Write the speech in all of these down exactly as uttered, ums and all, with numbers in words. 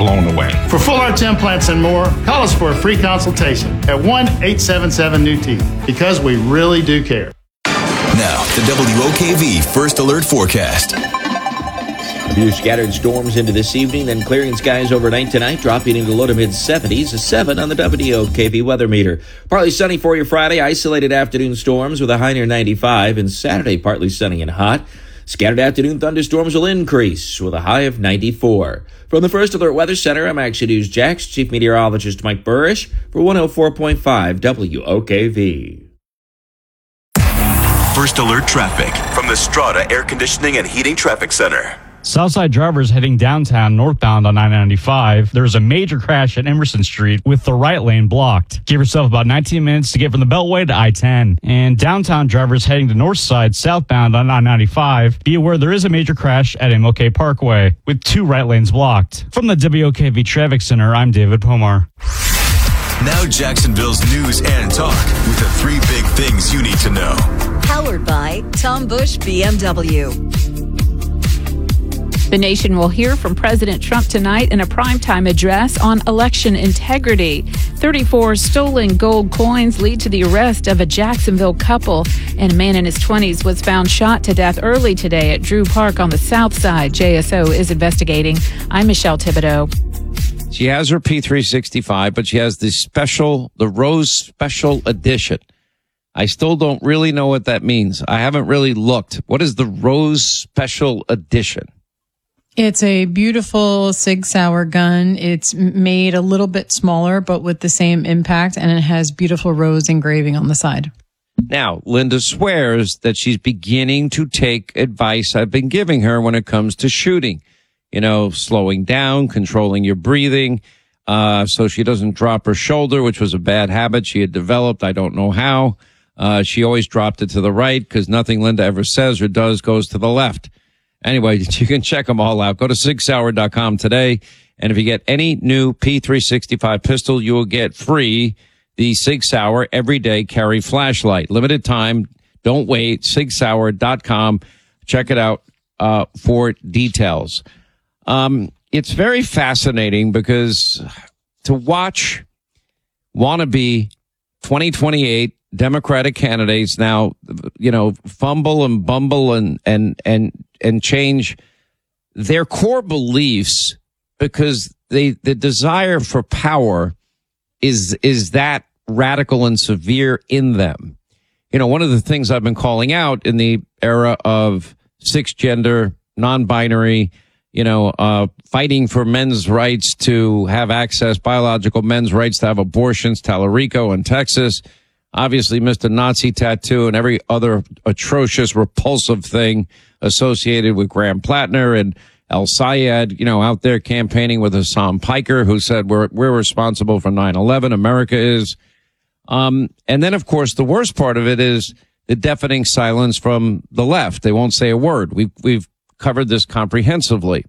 along the way. For full arch implants and more, call us for a free consultation at one eight seven seven new teeth, because we really do care. Now, the W O K V First Alert Forecast. A few scattered storms into this evening, then clearing skies overnight tonight, dropping into low to mid seventies, a seven on the W O K V weather meter. Partly sunny for your Friday, isolated afternoon storms with a high near ninety-five, and Saturday partly sunny and hot. Scattered afternoon thunderstorms will increase with a high of ninety-four. From the First Alert Weather Center, I'm Action News Jax Chief Meteorologist Mike Burrish for one oh four point five W O K V. First Alert Traffic from the Strata Air Conditioning and Heating Traffic Center. Southside drivers heading downtown northbound on I ninety-five. There's a major crash at Emerson Street with the right lane blocked. Give yourself about nineteen minutes to get from the Beltway to I ten. And downtown drivers heading to Northside southbound on I ninety-five. Be aware there is a major crash at M L K Parkway with two right lanes blocked. From the W O K V Traffic Center, I'm David Pomar. Now Jacksonville's news and talk with the three big things you need to know. Powered by Tom Busch B M W. The nation will hear from President Trump tonight in a primetime address on election integrity. thirty-four stolen gold coins lead to the arrest of a Jacksonville couple, and a man in his twenties was found shot to death early today at Drew Park on the south side. J S O is investigating. I'm Michelle Thibodeau. She has her P three sixty-five, but she has the special, the Rose Special Edition. I still don't really know what that means. I haven't really looked. What is the Rose Special Edition? It's a beautiful Sig Sauer gun. It's made a little bit smaller, but with the same impact, and it has beautiful rose engraving on the side. Now, Linda swears that she's beginning to take advice I've been giving her when it comes to shooting. You know, slowing down, controlling your breathing, uh, so she doesn't drop her shoulder, which was a bad habit she had developed. I don't know how. Uh, she always dropped it to the right because nothing Linda ever says or does goes to the left. Anyway, you can check them all out. Go to sig sauer dot com today. And if you get any new P three sixty-five pistol, you will get free the Sig Sauer Everyday Carry Flashlight. Limited time. Don't wait. sig sauer dot com. Check it out, uh, for details. Um, it's very fascinating because to watch wannabe twenty twenty-eight Democratic candidates now, you know, fumble and bumble and, and, and, and change their core beliefs because they, the desire for power is, is that radical and severe in them. You know, one of the things I've been calling out in the era of six gender, non-binary, you know, uh, fighting for men's rights to have access, biological men's rights to have abortions, Tallarico in Texas, obviously Mister Nazi tattoo and every other atrocious, repulsive thing associated with Graham Plattner and El Sayed, you know, out there campaigning with Hassan Piker, who said we're, we're responsible for nine eleven. America is. Um, and then, of course, the worst part of it is the deafening silence from the left. They won't say a word. We've, we've covered this comprehensively.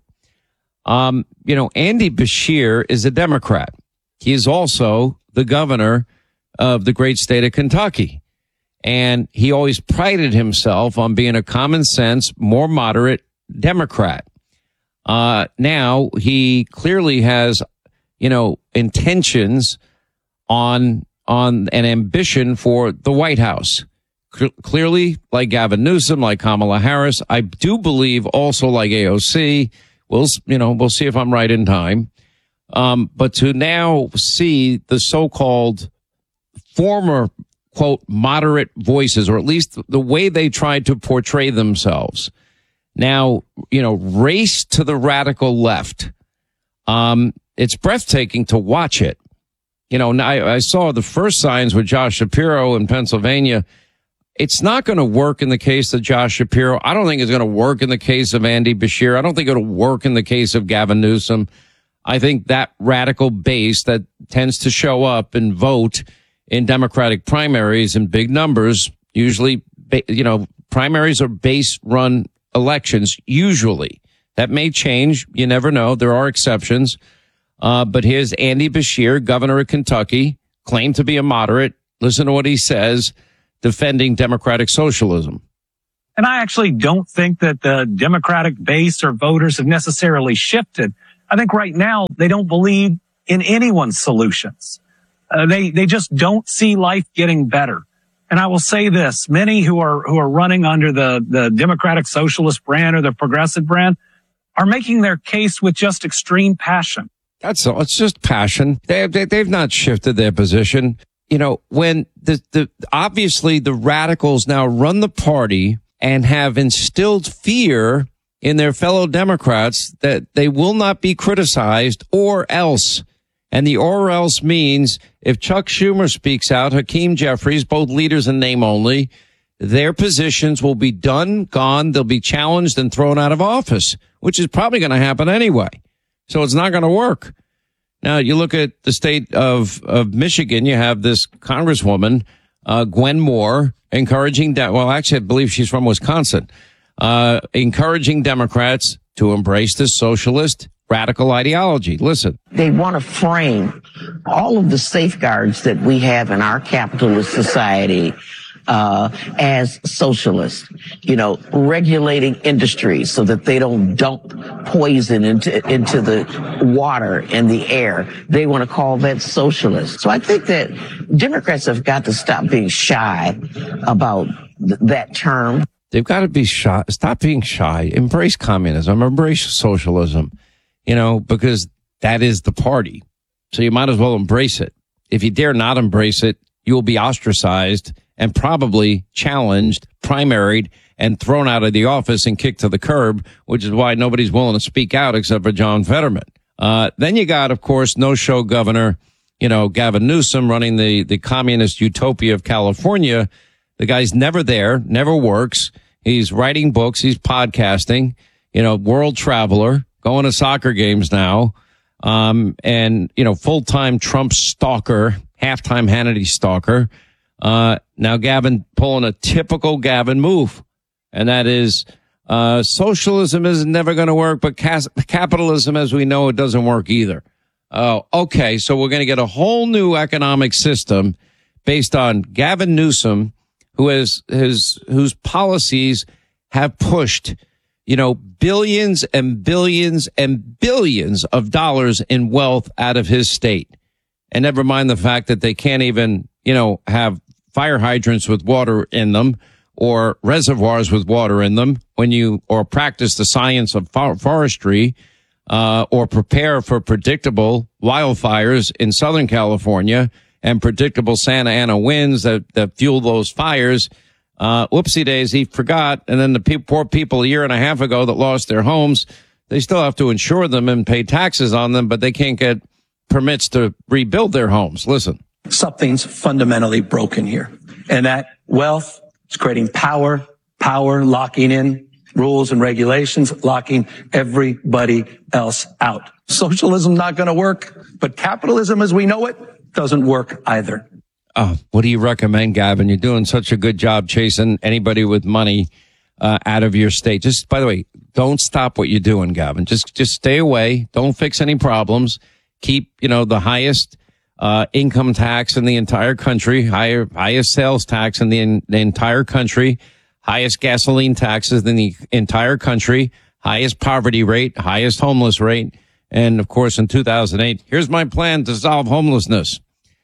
Um, you know, Andy Beshear is a Democrat. He is also the governor of the great state of Kentucky. And he always prided himself on being a common sense, more moderate Democrat. Uh, now he clearly has, you know, intentions on, on an ambition for the White House. C- clearly, like Gavin Newsom, like Kamala Harris, I do believe also like A O C. We'll, you know, we'll see if I'm right in time. Um, but to now see the so-called former, quote, moderate voices, or at least the way they tried to portray themselves, now, you know, race to the radical left. Um, it's breathtaking to watch it. You know, I, I saw the first signs with Josh Shapiro in Pennsylvania. It's not going to work in the case of Josh Shapiro. I don't think it's going to work in the case of Andy Beshear. I don't think it'll work in the case of Gavin Newsom. I think that radical base that tends to show up and vote in Democratic primaries in big numbers, usually, you know, primaries are base-run elections, usually. That may change. You never know. There are exceptions. Uh, but here's Andy Beshear, governor of Kentucky, claimed to be a moderate. Listen to what he says, defending democratic socialism. And I actually don't think that the Democratic base or voters have necessarily shifted. I think right now they don't believe in anyone's solutions. Uh, they, they just don't see life getting better. And I will say this, many who are, who are running under the, the Democratic Socialist brand or the Progressive brand are making their case with just extreme passion. That's all. It's just passion. They, they, they've not shifted their position. You know, when the, the, obviously the radicals now run the party and have instilled fear in their fellow Democrats that they will not be criticized or else. And the or else means if Chuck Schumer speaks out, Hakeem Jeffries, both leaders in name only, their positions will be done, gone. They'll be challenged and thrown out of office, which is probably going to happen anyway. So it's not going to work. Now, you look at the state of, of Michigan, you have this congresswoman, uh, Gwen Moore, encouraging, de- well, actually, I believe she's from Wisconsin, uh, encouraging Democrats to embrace this socialist radical ideology. Listen. They want to frame all of the safeguards that we have in our capitalist society uh as socialist, you know, regulating industries so that they don't dump poison into into the water and the air. They want to call that socialist. So I think that Democrats have got to stop being shy about th- that term. They've got to be shy. Stop being shy. Embrace communism. Embrace socialism. You know, because that is the party. So you might as well embrace it. If you dare not embrace it, you will be ostracized and probably challenged, primaried, and thrown out of the office and kicked to the curb, which is why nobody's willing to speak out except for John Fetterman. Uh, then you got, of course, no-show governor, you know, Gavin Newsom running the, the communist utopia of California. The guy's never there, never works. He's writing books. He's podcasting, you know, world traveler, going to soccer games now. Um, and, you know, full-time Trump stalker, half-time Hannity stalker. Uh, now Gavin pulling a typical Gavin move. And that is, uh, socialism is never going to work, but cas- capitalism as we know it doesn't work either. Oh, okay. So we're going to get a whole new economic system based on Gavin Newsom, who has, his, whose policies have pushed, you know, billions and billions and billions of dollars in wealth out of his state. And never mind the fact that they can't even, you know, have fire hydrants with water in them or reservoirs with water in them when you, or practice the science of for- forestry, uh, or prepare for predictable wildfires in Southern California and predictable Santa Ana winds that, that fuel those fires. Uh, whoopsie days, he forgot. And then the pe- poor people a year and a half ago that lost their homes, they still have to insure them and pay taxes on them, but they can't get permits to rebuild their homes. Listen. Something's fundamentally broken here. And that wealth is creating power, power locking in rules and regulations, locking everybody else out. Socialism not going to work, but capitalism as we know it doesn't work either. Oh, what do you recommend, Gavin? You're doing such a good job chasing anybody with money uh, out of your state. Just, by the way, don't stop what you're doing, Gavin. Just, just stay away. Don't fix any problems. Keep, you know, the highest uh income tax in the entire country, higher, highest sales tax in the, in the entire country, highest gasoline taxes in the entire country, highest poverty rate, highest homeless rate. And of course, in two thousand eight, here's my plan to solve homelessness.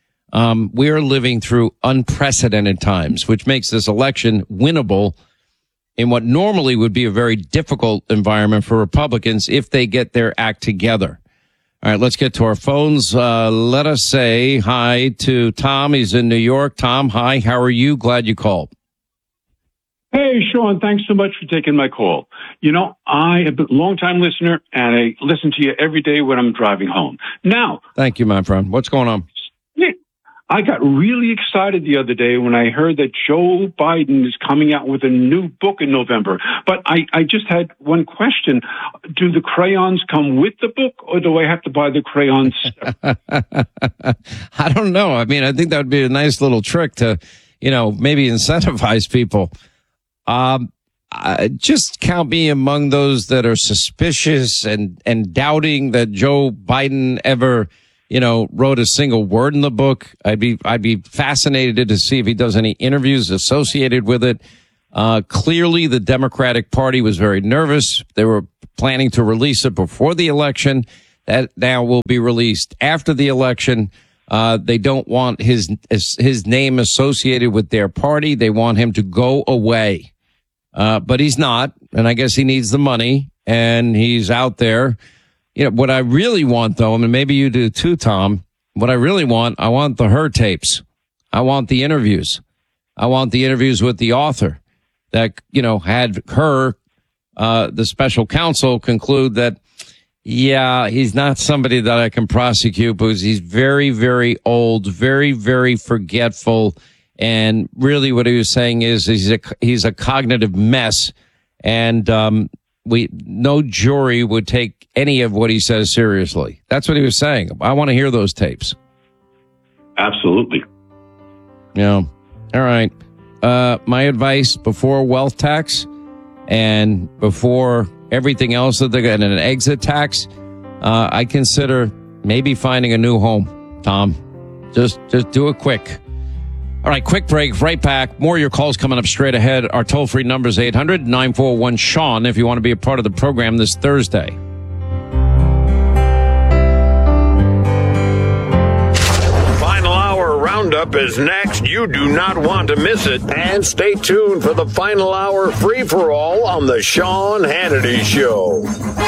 Um, we are living through unprecedented times, which makes this election winnable in what normally would be a very difficult environment for Republicans if they get their act together. All right, let's get to our phones. Uh, let us say hi to Tom. He's in New York. Tom, hi. How are you? Glad you called. Hey, Sean, thanks so much for taking my call. You know, I am a longtime listener, and I listen to you every day when I'm driving home. Now, thank you, my friend. What's going on? I got really excited the other day when I heard that Joe Biden is coming out with a new book in November. But I, I just had one question. Do the crayons come with the book, or do I have to buy the crayons? I don't know. I mean, I think that would be a nice little trick to, you know, maybe incentivize people. Um, uh, just count me among those that are suspicious and, and doubting that Joe Biden ever, you know, wrote a single word in the book. I'd be, I'd be fascinated to see if he does any interviews associated with it. Uh, clearly the Democratic Party was very nervous. They were planning to release it before the election. that now will be released after the election. Uh, they don't want his, his, his name associated with their party. They want him to go away. Uh, but he's not. And I guess he needs the money and he's out there. You know, what I really want though, and maybe you do too, Tom, what I really want, I want the her tapes. I want the interviews. I want the interviews with the author that, you know, had her, uh, the special counsel conclude that, yeah, he's not somebody that I can prosecute because he's very, very old, very, very forgetful. And really what he was saying is he's a, he's a cognitive mess. And, um, we, no jury would take any of what he says seriously. That's what he was saying. I want to hear those tapes. Absolutely. Yeah. All right. Uh, my advice before wealth tax and before everything else that they're getting, an exit tax, uh, I consider maybe finding a new home, Tom. Just, just do it quick. All right, quick break, right back. More of your calls coming up straight ahead. Our toll-free number is eight hundred, nine four one, Sean if you want to be a part of the program this Thursday. Final Hour Roundup is next. You do not want to miss it. And stay tuned for the Final Hour free-for-all on the Sean Hannity Show.